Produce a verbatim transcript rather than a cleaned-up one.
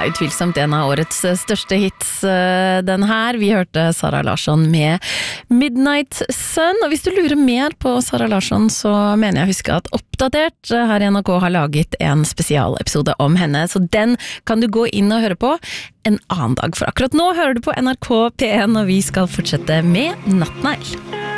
er utvilsomt en av årets største hits, den her. Vi hørte Sara Larsson med Midnight Sun, og hvis du lurer mer på Sara Larsson, så mener jeg huske at Oppdatert her i N R K har laget en spesialepisode om henne, så den kan du gå inn og høre på en annen dag. For akkurat nå hører du på N R K P en, og vi skal fortsette med Nattnegl.